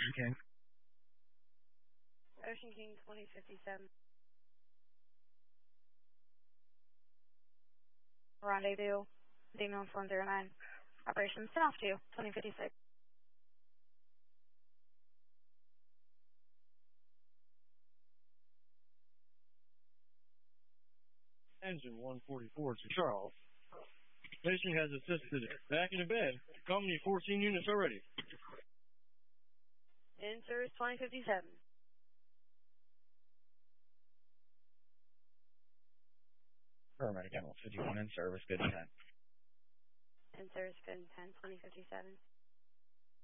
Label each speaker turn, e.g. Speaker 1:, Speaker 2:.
Speaker 1: King.
Speaker 2: Ocean King 2057. Rendezvous, Demon 109. Operation South 2, 2056.
Speaker 3: Engine 144 to Charles. Station has assisted back into bed. Company 14 units already.
Speaker 2: In service 2057.
Speaker 1: Paramedic Animal 51 in service, good 10.
Speaker 2: In service good 10, 2057.